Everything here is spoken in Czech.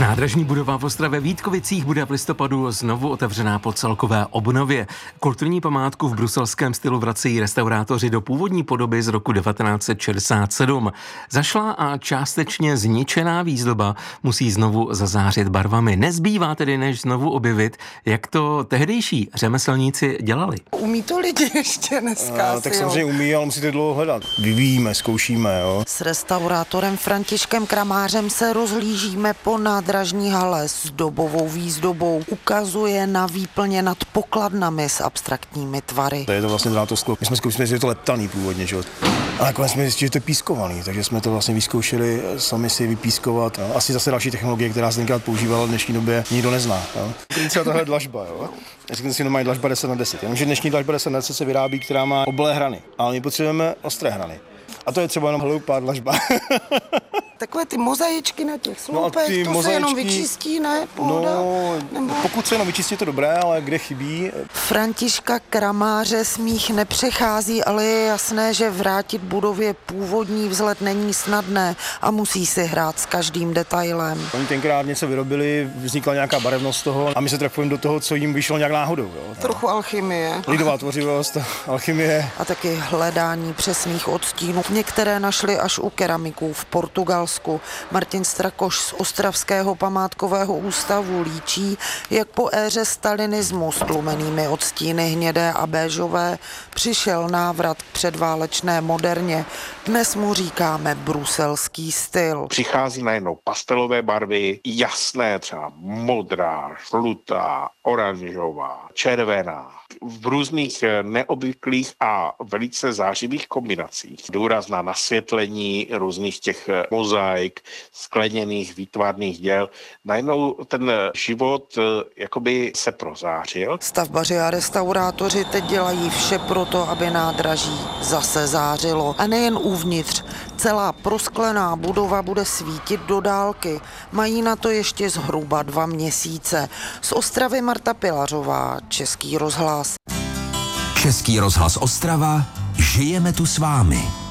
Nádražní budova v Ostravě Vítkovicích bude v listopadu znovu otevřená po celkové obnově. Kulturní památku v bruselském stylu vracejí restaurátoři do původní podoby z roku 1967. Zašlá a částečně zničená výzdoba musí znovu zazářit barvami. Nezbývá tedy, než znovu objevit, jak to tehdejší řemeslníci dělali. Umí to lidi ještě dneska? Tak samozřejmě umí, ale musíte dlouho hledat. Vyvíjíme, zkoušíme. Jo. S restaurátorem Františkem Kramářem se rozhlížíme po nádražní hale s dobovou výzdobou. Ukazuje na výplně nad pokladnami s abstraktními tvary. To je to vlastně drátosklo. My jsme zkoušeli, že je to leptaný původně, že? A nakonec jsme zjistili, že to je pískovaný, takže jsme to vlastně vyzkoušeli sami si vypískovat. Jo. Asi zase další technologie, která se tenkrát používala v dnešní době, nikdo nezná. Jo. Třeba tahle dlažba, jo. Řekněte si, mají dlažba 10x10. Jenomže dnešní dlažba 10x10 se vyrábí, která má oblé hrany, ale my potřebujeme ostré hrany. A to je třeba jenom hloupá dlažba. Takové ty mozaičky na těch sloupech, to se jenom vyčistí, ne? Pohoda? No, pokud se jenom vyčistí, to dobré, ale kde chybí? Františka Kramáře smích nepřechází, ale je jasné, že vrátit budově původní vzhled není snadné a musí si hrát s každým detailem. Oni tenkrát něco vyrobili, vznikla nějaká barevnost z toho a my se trefujeme do toho, co jim vyšlo nějak náhodou. Jo? Trochu alchymie. Lidová tvořivost, alchymie. A taky hledání přesných odstínů. Některé našli až u keramiků v Portugalsku. Martin Strakoš z Ostravského památkového ústavu líčí, jak po éře stalinismu s tlumenými odstíny hnědé a béžové přišel návrat k předválečné moderně. Dnes mu říkáme bruselský styl. Přichází najednou pastelové barvy, jasné, třeba modrá, žlutá, oranžová, červená, v různých neobvyklých a velice zářivých kombinacích. Důraz na nasvětlení různých těch mozaik, skleněných výtvarných děl. Najednou ten život jakoby se prozářil. Stavbaři a restaurátoři teď dělají vše proto, aby nádraží zase zářilo. A nejen uvnitř. Celá prosklená budova bude svítit do dálky. Mají na to ještě zhruba 2 měsíce. Z Ostravy Marta Pilařová, Český rozhlas. Český rozhlas Ostrava, žijeme tu s vámi.